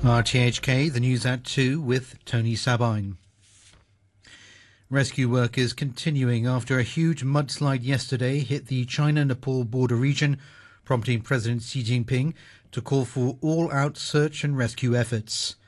RTHK, the news at 2 with Tony Sabine. Rescue work is continuing after a huge mudslide yesterday hit the China-Nepal border region, prompting President Xi Jinping to call for all-out search and rescue efforts.